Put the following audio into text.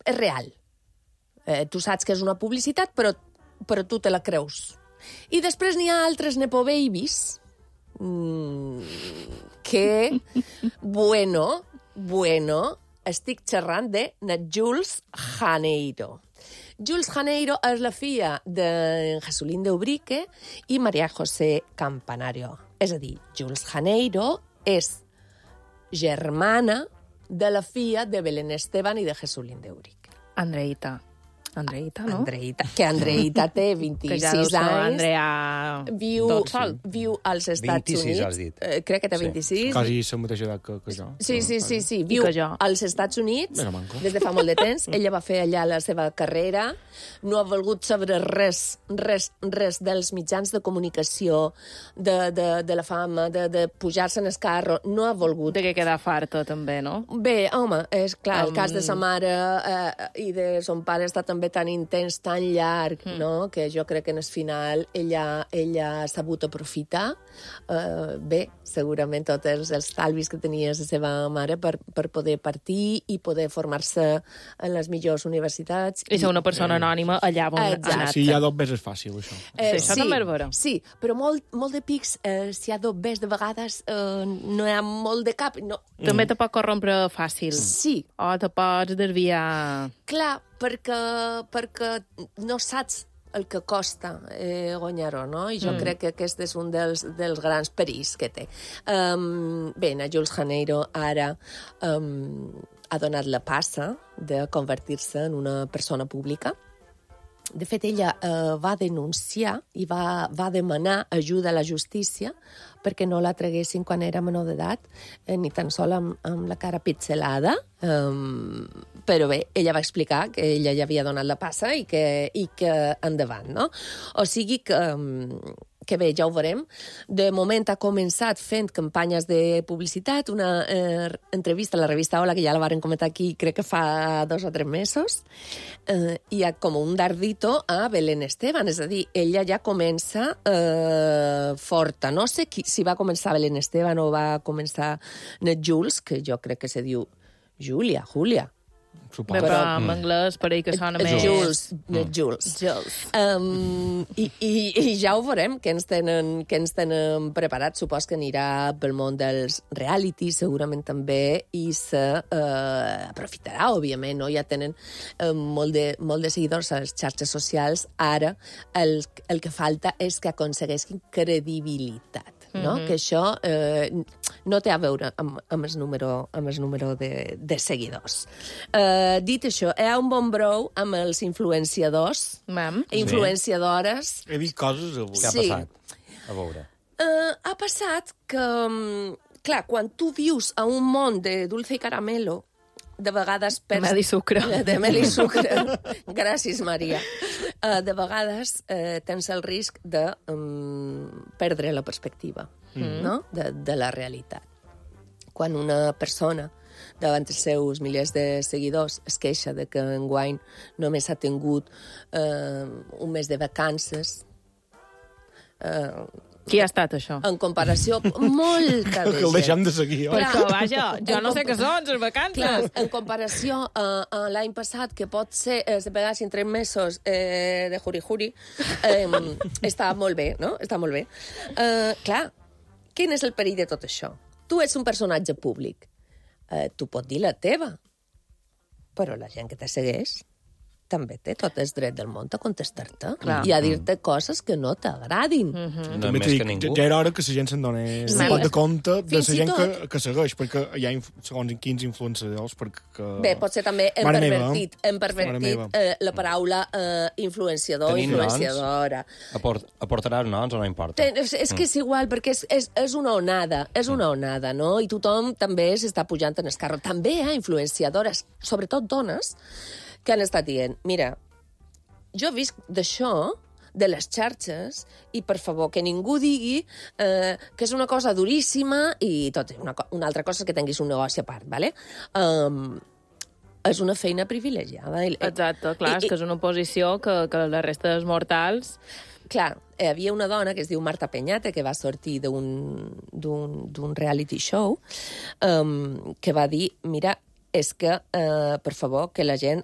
és real. Tu saps que és una publicitat, però tu te la creus. I després n'hi ha altres Nepo Babies que, bueno, estic xerrant de Jules Janeiro. Jules Janeiro és la filla de Jesulín de Ubrique i María José Campanario. És a dir, Jules Janeiro és germana de la filla de Belén Esteban i de Jesulín de Ubrique. Andreita, no? Andreita té 26 que ja deu ser anys. Andrea Viu als Estats 26, Units. has dit. Crec que té 26. Quasi la mateixa edat que jo. Sí. Viu als Estats Units des de fa molt de temps. Ella va fer allà la seva carrera. No ha volgut saber res dels mitjans de comunicació, de la fama, de pujar-se en el carro. No ha volgut. De que queda farta, també, no? Bé, home, és clar, el cas de sa mare i de son pare està també tan intens, tan llarg, no? Que jo crec que en el final ella ha sabut aprofitar. Bé, segurament tots els talvis que tenia la seva mare per poder partir i poder formar-se en les millors universitats. I ser una persona anònima allà on ha anat. Si hi ha 2 és fàcil, això. Això també és vera. Sí, però molt de pics, si hi ha 2 de vegades no hi ha molt de cap. No. També te pot corrompre fàcil. Sí. O te pots desviar... Clar, perquè no saps el que costa guanyar-ho, no? I jo crec que aquest és un dels grans perills que té. Bé, a Jules Janeiro ara ha donat la passa de convertir-se en una persona pública. De fet, ella va denunciar i va demanar ajuda a la justícia perquè no la traguessin quan era menor d'edat, ni tan sol amb la cara pitzelada. Però bé, ella va explicar que ella ja havia donat la passa i que endavant, no? O sigui que bé, ja ho veurem. De moment ha començat fent campanyes de publicitat, una entrevista a la revista Hola, que ja la varen comentar aquí, crec que fa 2 o 3 mesos, i ha com un dardito a Belén Esteban, és a dir, ella ja comença forta. No sé si va començar Belén Esteban o va començar Net Jules, que jo crec que se diu Julia. Però en anglès pareix que sona més... Jules. I ja ho veurem, que ens tenen preparat. Supos que anirà pel món dels reality, segurament també, i s'aprofitarà, òbviament, no? Ja tenen molt de seguidors a les xarxes socials. Ara el que falta és que aconsegueixin credibilitat. No? Que això no té a veure amb el número de seguidors. Dit això, hi ha un bon brou amb els influenciadors, influenciadores. He vist coses avui. Què ha passat? A veure. Ha passat que, clar, quan tu vius a un món de dulce i caramelo, de vegades... De mel i sucre. De mel i sucre. Gràcies, Maria. De vegades tens el risc de perdre la perspectiva, no? De la realitat. Quan una persona, davant els seus milers de seguidors, es queixa de que enguany només ha tingut un mes de vacances... Qui ha estat, això? En comparació, molta de gent. Que el deixem de seguir, oi? Perquè, vaja, jo no sé què són, les vacances. Clar, en comparació a l'any passat, que pot ser, se pegassin 3 mesos de juri-juri, està molt bé, no? Està molt bé. Clar, quin és el perill de tot això? Tu ets un personatge públic. Tu pots dir la teva, però la gent que te segueix també té tot el dret del món a contestar-te i a dir-te coses que no t'agradin. No més que ningú. Ja era hora que la gent se'n donés de compte de la gent que segueix, perquè hi ha segons quins influenciadors. Bé, potser també hem pervertit la paraula influenciador, influenciadora. Aportaràs noms o no importa? És que és igual, perquè és una onada, no? I tothom també s'està pujant en el carro. També hi ha influenciadores, sobretot dones, que han estat dient, mira, jo visc d'això, de les xarxes, i, per favor, que ningú digui que és una cosa duríssima i tot. Una altra cosa és que tinguis un negoci a part, ¿vale? És una feina privilegiada. Exacte, clar, és que és una posició que la resta dels mortals... Clar, hi havia una dona que es diu Marta Peñate, que va sortir d'un reality show, que va dir, mira, és que, per favor, que la gent